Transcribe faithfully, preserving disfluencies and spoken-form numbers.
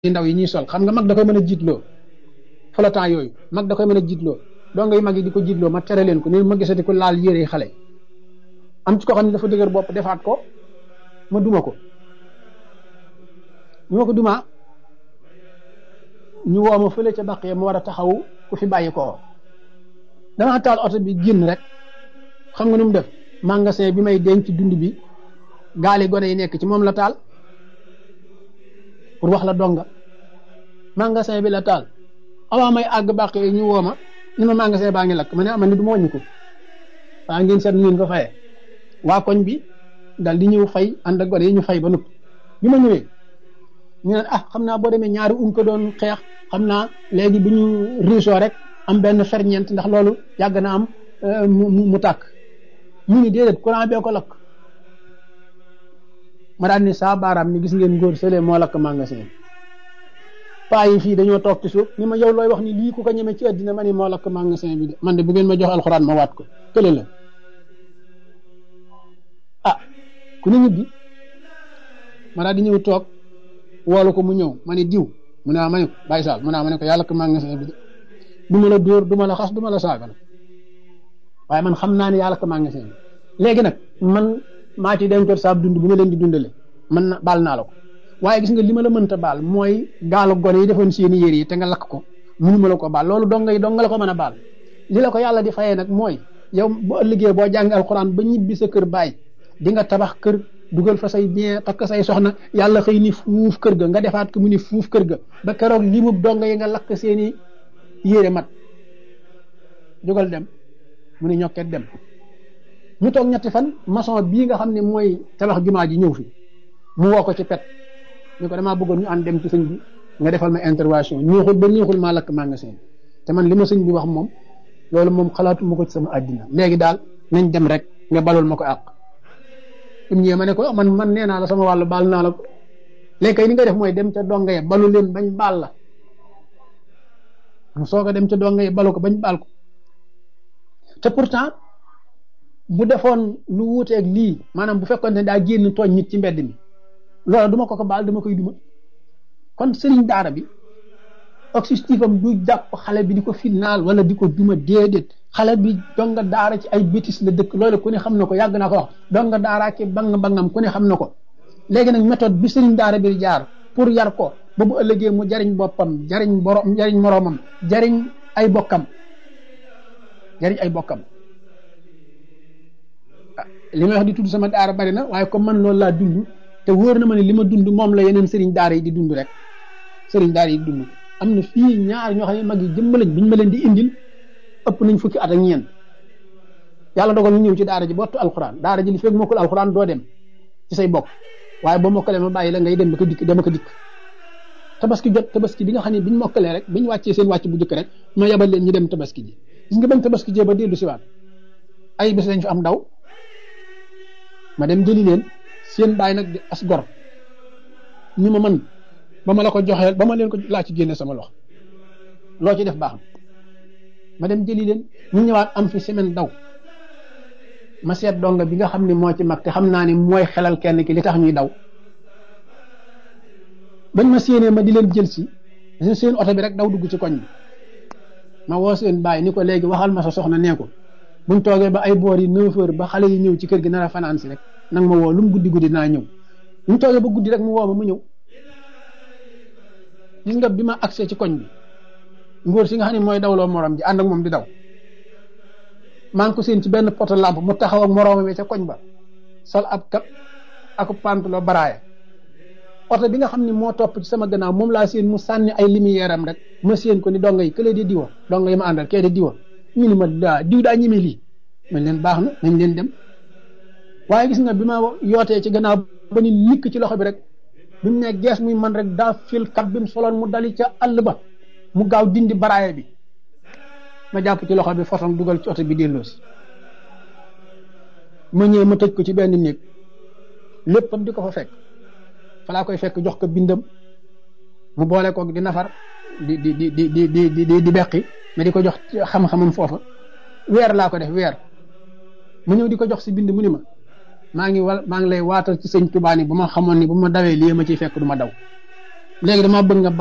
ndaw yi ñuy sol xam nga mag da koy mën a jiitloo flottant yooyu mag da koy mën a jiitloo doo ngay mag yi di ko jiitloo ma tere leen ko ni ma gisati ko laal yére xale am ci ko xam ne dafa dëgër bopp defaat ko ma duma ko ñu ma ko dumaa ñu woo ma fële ca baqee mu war a taxaw ku fi bàyyi ko dama taal oto bi génn rek xam nga nu mu def magasin bi may denc dund bi gaali gone yi nekk ci moom la taal pour wax la donga magasin bi la taal avant may àgg bàq yi ñu woo ma ni ma magasin baa ngi lakk ma ne ama ni du ma wàññi ko waa ngeen seet ngeen ko fayee waa koñ bi dal di ñëw fay ànd ak gone yi ñu fay ba noppi bi ma ñëwee ñu ne ah xam naa boo demee ñaari um ko doon xeex xam naa léegi bu ñu riisoo rek am benn ferñeent ndax loolu yàgg na am mu mu tàkk ñu ni déedéet courant bee ko lakk ma daan ni saa baaraam ni gis ngeen góor sële moo lakk magasin paa yi fii dañoo toog ci suuf ni ma yow looy wax ni lii ku ko ñeme ci àddina ma ni moo lakk magasin bi de man de bu ngeen ma jox alxuraan ma waat ko kële la ah ku ne ñibbi ma daal di ñëw toog woolu ko mu ñëw ma ni diw mu ne ma ne ko bàyyi saal mu ne ma ne ko yàlla lakk magasin bi de du ma la dóor du ma la xas du ma la saaga nag waaye man xam naa ne yàlla lakk magasin bi léegi nag man maa ci dencoon saab dund bu ma leen di dundale man na baal naa la ko waaye gis nga li ma la mënta baal mooy gaalu gone yi defoon seeni yére yi te nga lakk ko mënu ma la ko baal loolu dong ngay dong nga la ko mën a baal li la ko yàlla di fayee nag mooy yow bu ëllëgee boo jàng alxuraan ba ñibbi sa kër baay di nga tabax kër dugal fa say bien takk say soxna yàlla xëy ni fuuf kër ga nga defaat ko mu ni fuuf kër ga ba keroog li mu dong yi nga lakk seeni yére mat jógal dem mu ni ñokket dem ñu toog ñetti fan maçon bii nga xam ne mooy tabax jumaa ji ñëw fi mu woo ko ci pet ñu ko damaa bëggoon ñu ànd dem ci sëñ bi nga defal ma intervention ñuuxul ba ñuuxul maa lakk magasin te man li ma sëñ bi wax moom loolu moom xalaatuma ko ci sama àddina léegi daal nañ dem rek nga balul ma ko àq im ñëwee ma ne ko man man nee naa la sama wàllu baal naa la ko léegi kay ni nga def mooy dem ca donga ye balu leen bañ baal la mu soog a dem ca donga ye balu ko bañ baal ko te pourtant bu defoon lu wuuteeg lii maanaam bu fekkoon ne daa génn tooñ nit ci mbedd mi loolu duma ko ko baal dama koy duma kon sëriñ daara bi objectif am du jàpp xale bi di ko finnaal wala di ko duma déedéet xale bi donga daara ci ay bétis la dëkk loolu ku ne xam na ko yàgg naa ko wax donga daara ki bang bangam ku ne xam na ko léegi nag méthode bi sëriñ daara bi jaar pour yar ko ba bu ëllëgee mu jariñ boppam jariñ borom jariñ moroomam jariñ ay bokkam jariñ ay bokkam li may wax di tudd sama daara bari na waaye comme man loolu laa dund te wóor na ma ne li ma dund moom la yeneen sëriñ daara yi di dund rek sëriñ daara yi di dund am na fii ñaar ñoo xam ne mag yi jëmm lañ biñ ma leen di indil ëpp nañ fukki at ak ñeent yàlla dogal ñu ñëw ci daara ji bottu alxuraan daara ji li fekk mokkul alxuraan doo dem ci say bokk waaye boo mokkalee ma bàyyi la ngay dem ba ko dikk dama ko dikk tabaski jot tabaski bi nga xam ne biñ mokkalee rek biñ wàccee seen wàcc bu jëkk rek ma yabal leen ñu dem tabaski ji gis nga bañ tabaski jee ba dellu siwaat ay bés lañ fi am daw ma dem jëli leen seen baay nag di as gor ni ma man ba ma la ko joxee ba ma leen ko laa ci génne sama loxo loo ci def baax ma dem jëli leen ñu ñëwaat am fi semaine daw ma seet donga bi nga xam ne moo ci mag te xam naa ni mooy xelal kenn ki li tax ñuy daw bañ ma séenee ma di leen jël si seen oto bi rek daw dugg ci koñ bi ma woo seen baay ni ko léegi waxal ma sa soxna nee ko buñ toogee ba ay boor yi neuf heures ba xale yi ñëw ci kër gi nar a fanaan si rek nag ma woo lu mu guddi guddi naa ñëw buñ toogee ba guddi rek mu woo ma mu ñëw gis nga bi ma agsee ci koñ bi ngóor si nga xam ne mooy dawloo morom ji ànd ak moom di daw maa ngi ko seen ci benn poto lampe mu taxaw ak moroomam ca koñ ba sol ab kap ak pantalon baraaye oto bi nga xam ne moo topp ci sama gannaaw moom laa seen mu sànni ay lumière am rek ma seen ko ni donga yi këlee di diwa donga yi ma àndal kee di diwa ñu ni ma daa diw daa ñeme lii man leen baax na nañ leen dem waaye gis nga bi ma yootee ci gannaaw ba ni likk ci loxo bi rek bi mu ne gees muy man rek daa fil kap bi mu soloon mu dali ca àll ba mu gaaw dindi baraaye bi ma jàpp ci loxo bi foton dugal ci oto bi delloo si ma ñëwee ma tëj ko ci benn néeg léppam di ko fa fekk fa laa koy fekk jox ko bindam mu boole ko di nafar di di di di di di di di beqi mais di ko jox xam-xamam foofa weer laa ko def weer mu ñëw di ko jox si bind mu ni ma maa ngi wal maa ngi lay waatal ci sëñ Tuubaa ni bu ma xamoon ni bu ma dawee lii ma ciy fekk du ma daw léegi dama bëgg nga